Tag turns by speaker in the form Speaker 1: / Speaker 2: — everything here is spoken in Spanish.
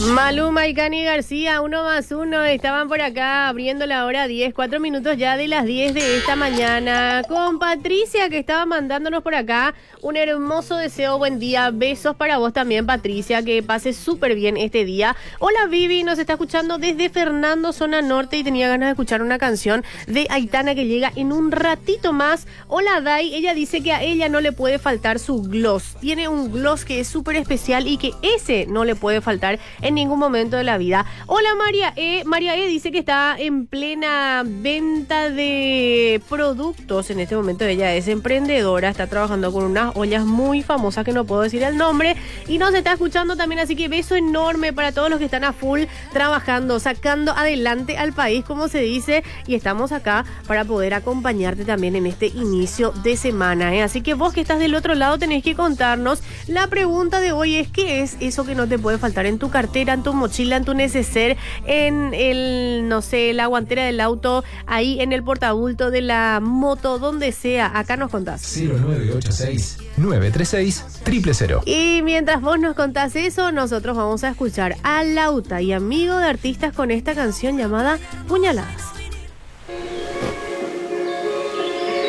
Speaker 1: Maluma y Cani García, 1+1, estaban por acá abriendo la hora 10, 4 minutos ya de las 10 de esta mañana, con Patricia que estaba mandándonos por acá un hermoso deseo, buen día, besos para vos también Patricia, que pases súper bien este día. Hola Vivi, nos está escuchando desde Fernando, zona norte, y tenía ganas de escuchar una canción de Aitana que llega en un ratito más. Hola Dai, ella dice que a ella no le puede faltar su gloss, tiene un gloss que es súper especial y que ese no le puede faltar en ningún momento de la vida. Hola María E dice que está en plena venta de productos. En este momento ella es emprendedora, está trabajando con unas ollas muy famosas que no puedo decir el nombre y nos está escuchando también, así que beso enorme para todos los que están a full trabajando, sacando adelante al país, como se dice, y estamos acá para poder acompañarte también en este inicio de semana, ¿eh? Así que vos que estás del otro lado tenés que contarnos. La pregunta de hoy es: ¿qué es eso que no te puede faltar en tu cartera, en tu mochila, en tu neceser, en el, no sé, la guantera del auto, ahí en el portabulto de la moto, donde sea? Acá nos contás.
Speaker 2: 0986-936-000.
Speaker 1: Y mientras vos nos contás eso, nosotros vamos a escuchar a Lauta y Amigo de Artistas con esta canción llamada Puñaladas.